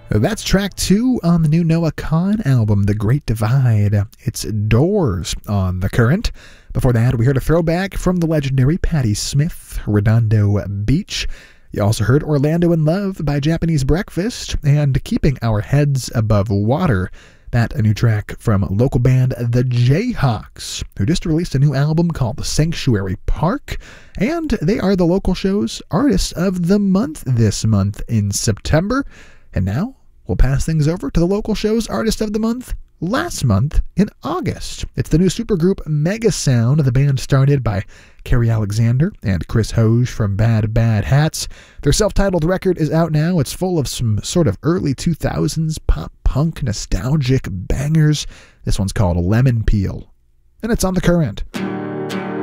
That's track 2 on the new Noah Kahan album, The Great Divide. It's Doors on The Current. Before that, we heard a throwback from the legendary Patti Smith, Redondo Beach. You also heard Orlando in Love by Japanese Breakfast and Keeping Our Heads Above Water. That a new track from local band The Jayhawks, who just released a new album called Sanctuary Park, and they are the local show's Artist of the Month this month in September. And now, we'll pass things over to the local show's Artist of the Month last month in August. It's the new supergroup Mega Sound, the band started by Carrie Alexander and Chris Hoge from Bad Bad Hats. Their self-titled record is out now. It's full of some sort of early 2000s pop-punk nostalgic bangers. This one's called Lemon Peel, and it's on The Current.